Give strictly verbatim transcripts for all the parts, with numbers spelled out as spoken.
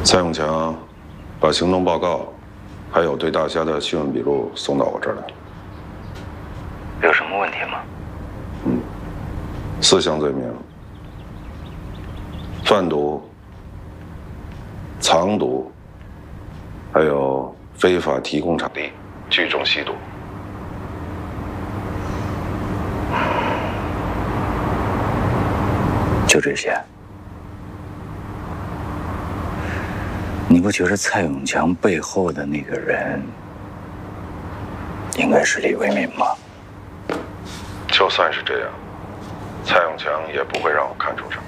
蔡永强把行动报告，还有对大虾的讯问笔录送到我这儿来了。 有什么问题吗？ 嗯，四项罪名：贩毒、藏毒，还有非法提供场地、聚众吸毒。 就这些。你不觉得蔡永强背后的那个人应该是李为民吗？ 就算是这样，蔡永强也不会让我看出什么。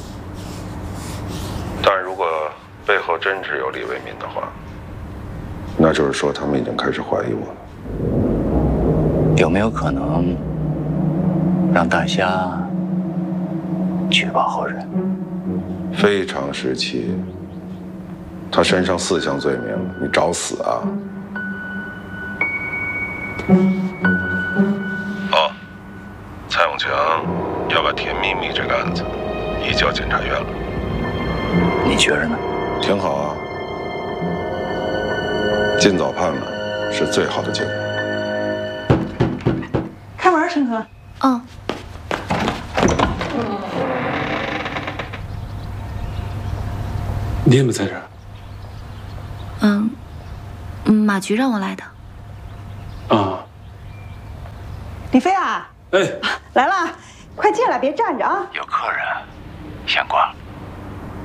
但如果背后真只有李为民的话，那就是说他们已经开始怀疑我了。 有没有可能让大虾举报后人？ 非常时期，他身上四项罪名，你找死啊！哦，蔡永强要把甜蜜蜜这个案子移交检察院了， 你觉着呢？ 挺好啊，尽早判了是最好的结果。 开门，陈哥。 嗯。 你怎么在这儿？ 嗯，马局让我来的。 啊。 李飞啊！ 哎， 来了，快进来，别站着啊！ 有客人，先挂了。